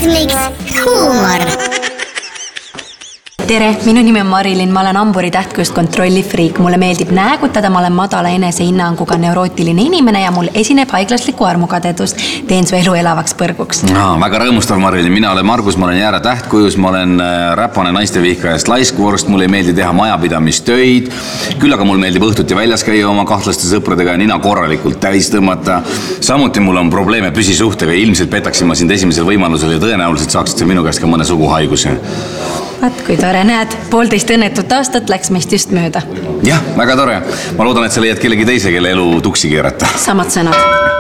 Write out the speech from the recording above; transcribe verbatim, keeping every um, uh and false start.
Rhythmix huumor. Tere, minu nimi on Marilyn, ma olen hamburi tähtkust kontrolli friik. Mulle meeldib näägutada, ma olen madala enesehinnanguga neurootiline inimene ja mul esineb haiglaslikku armukadedust. Teen su elu elavaks põrguks. No, väga rõõmustav, Marilyn. Mina olen Margus, ma olen Jäära tähtkujus, ma olen räpane naistevihkajast laiskvorst, mulle ei meeldi teha majapidamistöid. Küll aga mul meeldib õhtuti väljas käia oma kahtlaste sõpradega ja nina korralikult täis tõmmata. Samuti mul on probleeme püsisuhtega ja ilmselt petaksin ma sind esimesel võimalusel ja tõenäoliselt saaksid sa minu käest ka mõne suguhaiguse. Vaat kui tore, näed, poolteist õnnetut aastat läks meist just mööda. Jah, väga tore. Ma loodan, et sa leiad kellegi teise, kelle elu tuksi keerata. Samad sõnad.